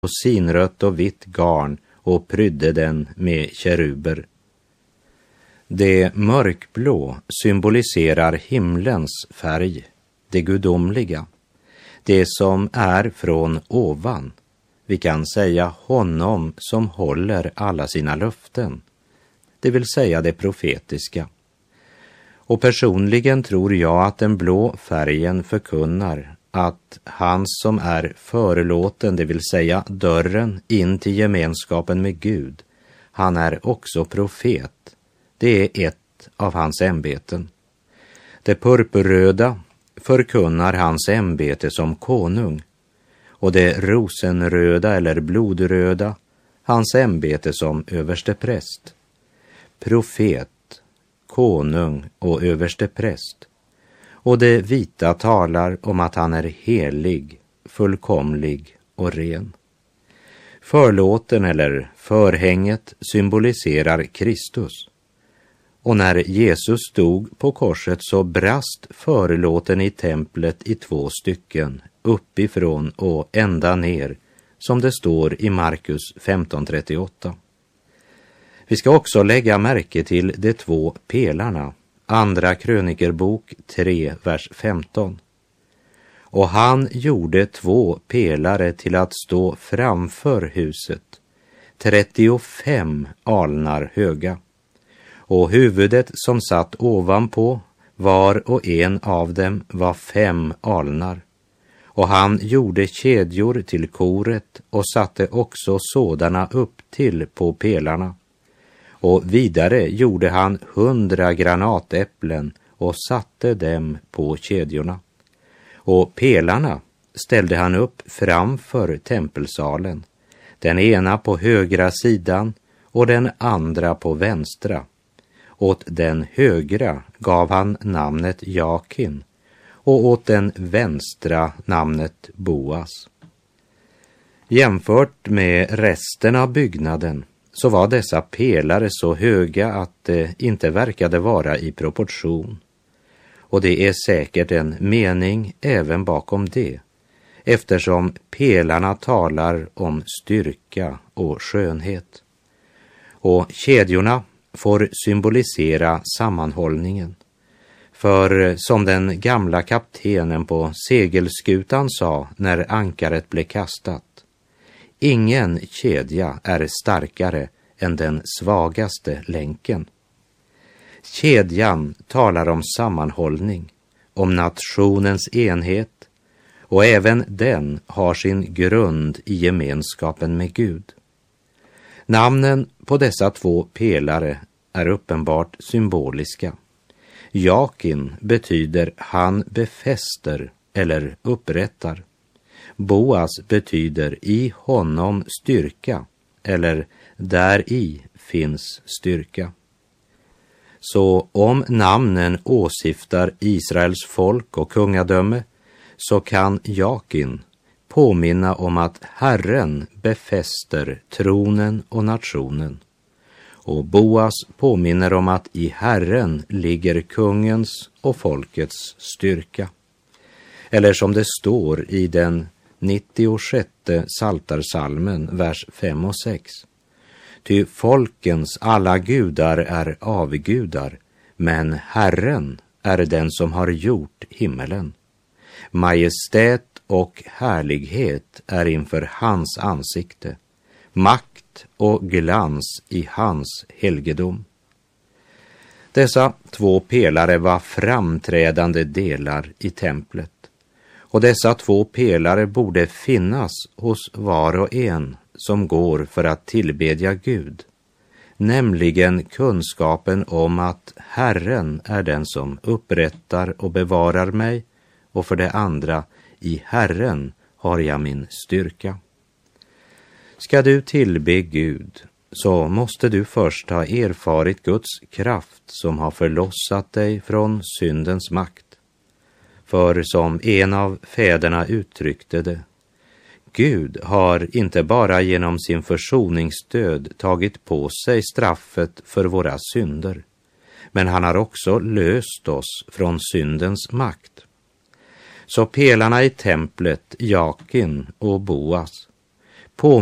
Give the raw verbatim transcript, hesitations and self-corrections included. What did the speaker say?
rosinrött och vitt garn och prydde den med keruber. Det mörkblå symboliserar himlens färg, det gudomliga, det som är från ovan. Vi kan säga honom som håller alla sina löften, det vill säga det profetiska. Och personligen tror jag att den blå färgen förkunnar att han som är förlåten, det vill säga dörren in till gemenskapen med Gud, han är också profet. Det är ett av hans ämbeten. Det purpurröda förkunnar hans ämbete som konung, och det rosenröda eller blodröda hans ämbete som överstepräst. Profet, konung och överstepräst. Och det vita talar om att han är helig, fullkomlig och ren. Förlåten eller förhänget symboliserar Kristus. Och när Jesus stod på korset så brast förlåten i templet i två stycken, uppifrån och ända ner, som det står i Markus femton trettioåtta. Vi ska också lägga märke till de två pelarna, andra krönikerbok tre, vers femton. Och han gjorde två pelare till att stå framför huset, trettiofem alnar höga. Och huvudet som satt ovanpå, var och en av dem var fem alnar. Och han gjorde kedjor till koret och satte också sådana upp till på pelarna. Och vidare gjorde han hundra granatäpplen och satte dem på kedjorna. Och pelarna ställde han upp framför tempelsalen, den ena på högra sidan och den andra på vänstra. Åt den högra gav han namnet Jakin och åt den vänstra namnet Boas. Jämfört med resten av byggnaden så var dessa pelare så höga att det inte verkade vara i proportion. Och det är säkert en mening även bakom det, eftersom pelarna talar om styrka och skönhet. Och kedjorna får symbolisera sammanhållningen. För som den gamla kaptenen på segelskutan sa när ankaret blev kastat, ingen kedja är starkare än den svagaste länken. Kedjan talar om sammanhållning, om nationens enhet, och även den har sin grund i gemenskapen med Gud. Namnen på dessa två pelare är uppenbart symboliska. Jakin betyder han befäster eller upprättar. Boas betyder i honom styrka eller där i finns styrka. Så om namnen åsyftar Israels folk och kungadöme så kan Jakin påminna om att Herren befäster tronen och nationen. Och Boas påminner om att i Herren ligger kungens och folkets styrka. Eller som det står i den nittiosjätte Psaltarpsalmen, vers fem och sex. Ty folkens alla gudar är avgudar, men Herren är den som har gjort himmelen. Majestät och härlighet är inför hans ansikte, makt och glans i hans helgedom. Dessa två pelare var framträdande delar i templet, och dessa två pelare borde finnas hos var och en som går för att tillbedja Gud, nämligen kunskapen om att Herren är den som upprättar och bevarar mig, och för det andra, i Herren har jag min styrka. Ska du tillbe Gud så måste du först ha erfarit Guds kraft som har förlossat dig från syndens makt. För som en av fäderna uttryckte det, Gud har inte bara genom sin försoningsdöd tagit på sig straffet för våra synder, men han har också löst oss från syndens makt. Så pelarna i templet, Jakin och Boas,